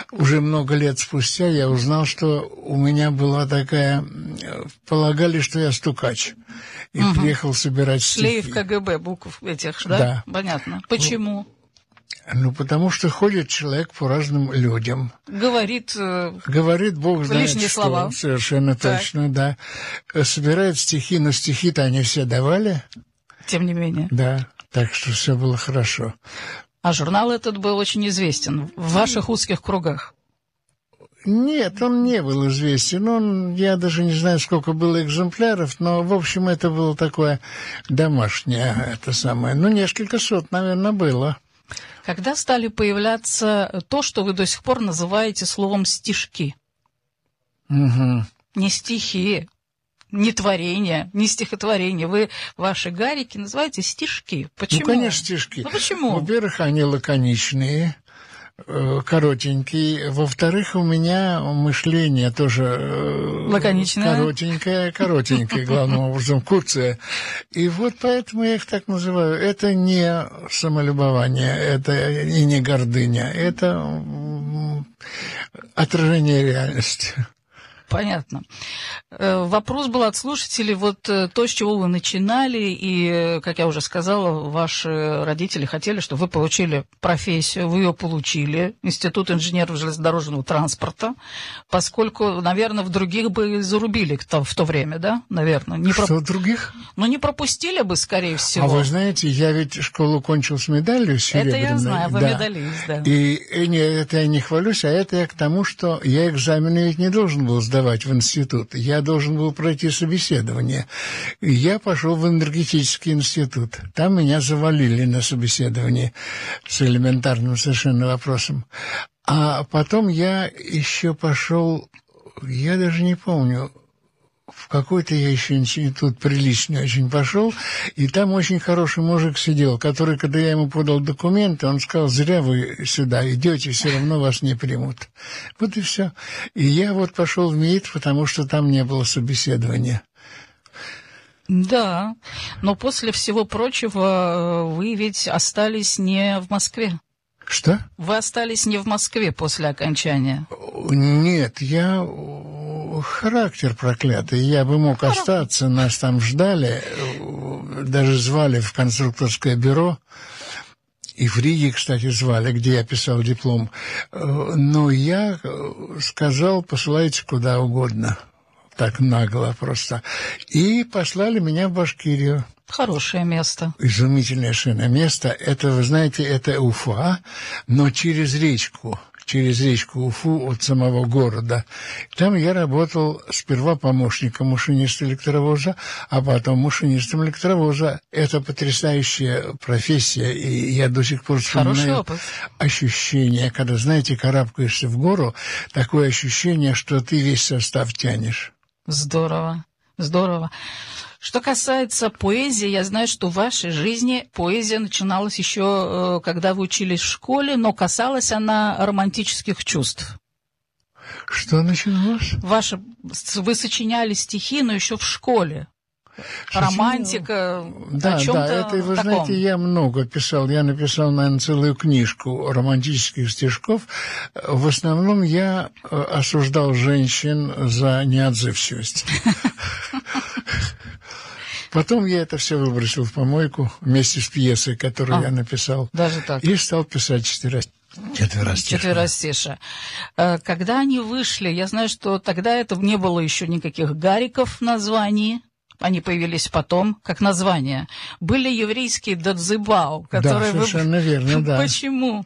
уже много лет спустя я узнал, что у меня была такая... Полагали, что я стукач. И приехал собирать стихи. Шлейф КГБ букв этих, да? Да. Понятно. Почему? Ну, потому что ходит человек по разным людям. Говорит Бог знает лишние что. слова. Совершенно Так. точно, да. Собирает стихи, но стихи-то они все давали. Тем не менее. Да, так что все было хорошо. А журнал этот был очень известен в ваших узких кругах. Нет, он не был известен. Я даже не знаю, сколько было экземпляров, но, в общем, это было такое домашнее, несколько сот, наверное, было. Когда стали появляться то, что вы до сих пор называете словом «стишки»? Угу. Не стихи, не творение, не стихотворение. Вы ваши гарики называете стишки. Почему? Ну, конечно, стишки. Ну, почему? Во-первых, они лаконичные, коротенькие. Во-вторых, у меня мышление тоже лаконичное. Коротенькое, главным образом, куцее. И вот поэтому я их так называю. Это не самолюбование, это и не гордыня, это отражение реальности. Понятно. Вопрос был от слушателей, то, с чего вы начинали, и, как я уже сказала, ваши родители хотели, чтобы вы получили профессию, вы ее получили, Институт инженеров железнодорожного транспорта, поскольку, наверное, в других бы зарубили в то время, да, наверное? В других? Ну, не пропустили бы, скорее всего. А вы знаете, я ведь школу кончил с медалью серебряной. Это я знаю, вы медалист, да. И это я не хвалюсь, а это я к тому, что я экзамены ведь не должен был сдавать в институт. Я должен был пройти собеседование. И я пошел в энергетический институт. Там меня завалили на собеседовании с элементарным совершенно вопросом. А потом я еще пошел, я даже не помню, в какой-то я еще институт приличный очень пошел, и там очень хороший мужик сидел, который, когда я ему подал документы, он сказал: зря вы сюда идете, все равно вас не примут. Вот и все. И я пошел в МИИТ, потому что там не было собеседования. Да, но после всего прочего вы ведь остались не в Москве. Что? Вы остались не в Москве после окончания. Нет, я... Характер проклятый. Я бы мог остаться, нас там ждали, даже звали в конструкторское бюро. И в Риге, кстати, звали, где я писал диплом. Но я сказал: посылайте куда угодно. Так нагло просто. И послали меня в Башкирию. Хорошее место. Изумительное совершенно место. Это, вы знаете, это Уфа, но через речку Уфу от самого города. Там я работал сперва помощником машиниста электровоза, а потом машинистом электровоза. Это потрясающая профессия, и я до сих пор вспоминаю ощущение, когда, знаете, карабкаешься в гору, такое ощущение, что ты весь состав тянешь. Здорово, здорово. Что касается поэзии, я знаю, что в вашей жизни поэзия начиналась еще, когда вы учились в школе, но касалась она романтических чувств. Что начиналось? Вы сочиняли стихи, но еще в школе. Романтика, да, о чем-то да, это, вы таком. знаете, я много писал. Я написал, наверное, целую книжку романтических стишков. В основном я осуждал женщин за неотзывчивость. Потом я это все выбросил в помойку вместе с пьесой, которую я написал. Даже так. И стал писать четверостишие. Когда они вышли, я знаю, что тогда это не было еще никаких гариков в названии. Они появились потом, как название. Были еврейские дадзибао, которые... Да, совершенно верно, да. Почему?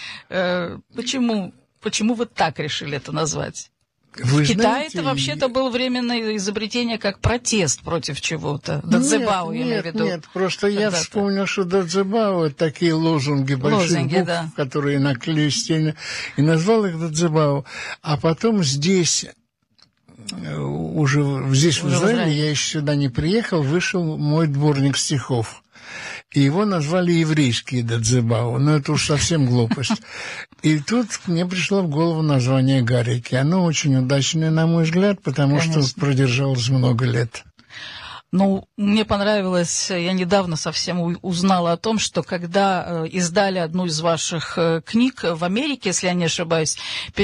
Почему вы так решили это назвать? В Китае это вообще-то было временное изобретение как протест против чего-то. Дадзибао, я имею в виду. Нет, просто я вспомнил, что дадзибао — это такие лозунги больших букв, да, которые наклеили, и назвал их дадзибао. А потом здесь в Израиле, я еще сюда не приехал, вышел мой сборник стихов. И его назвали еврейские дадзибао, но это уж совсем глупость. И тут мне пришло в голову название гарики. Оно очень удачное, на мой взгляд, потому что продержалось много лет. Ну, мне понравилось, я недавно совсем узнала о том, что когда издали одну из ваших книг в Америке, если я не ошибаюсь,